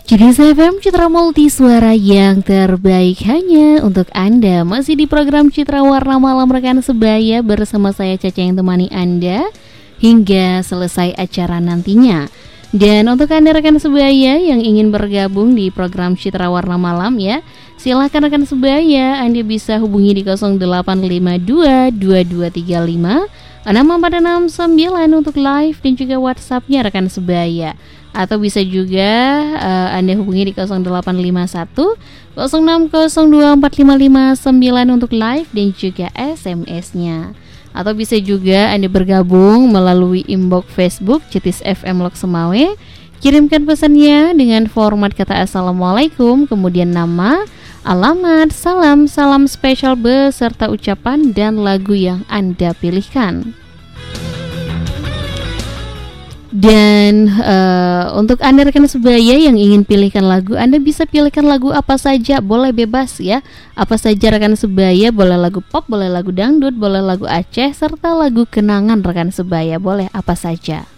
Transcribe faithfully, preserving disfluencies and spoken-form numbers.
Jadi F M Citra Multi Suara yang terbaik hanya untuk Anda. Masih di program Citra Warna Malam rekan sebaya bersama saya Caca yang temani Anda hingga selesai acara nantinya. Dan untuk Anda rekan sebaya yang ingin bergabung di program Citra Warna Malam ya, silakan rekan sebaya, Anda bisa hubungi di nol delapan lima dua dua dua tiga lima enam empat enam sembilan untuk live dan juga WhatsApp-nya rekan sebaya. Atau bisa juga uh, Anda hubungi di nol delapan lima satu nol enam nol dua empat lima lima sembilan untuk live dan juga S M S-nya. Atau bisa juga Anda bergabung melalui inbox Facebook Cetis F M Lok Semawe. Kirimkan pesannya dengan format kata Assalamualaikum, kemudian nama, alamat, salam, salam spesial beserta ucapan dan lagu yang Anda pilihkan. Dan uh, untuk Anda rekan sebaya yang ingin pilihkan lagu, Anda bisa pilihkan lagu apa saja, boleh bebas ya. Apa saja rekan sebaya, boleh lagu pop, boleh lagu dangdut, boleh lagu Aceh, serta lagu kenangan rekan sebaya, boleh apa saja.